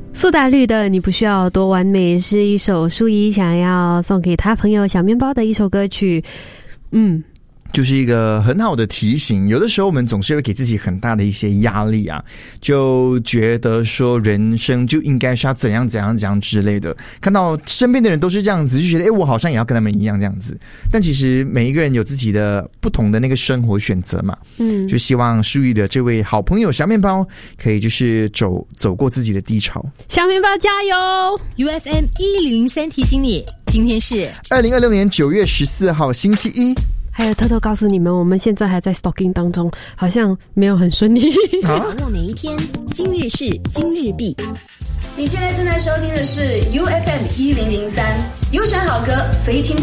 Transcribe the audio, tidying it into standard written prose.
苏打绿的你不需要多完美是一首舒怡想要送给他朋友小面包的一首歌曲。 就是一个很好的提醒，有的时候我们总是会给自己很大的一些压力啊，就觉得说人生就应该是要怎样怎样怎样之类的，看到身边的人都是这样子，就觉得我好像也要跟他们一样这样子，但其实每一个人有自己的不同的那个生活选择嘛。就希望舒怡的这位好朋友小面包可以就是走过自己的低潮。 小面包加油。 UFM 1003提醒你，今天是 2026年9月14号星期一。 还有偷偷告诉你们，我们现在还在 stalking 当中，好像没有很顺利。 掌握每一天，今日事今日毕。 你现在正在收听的是 UFM 1003，优选好歌，非听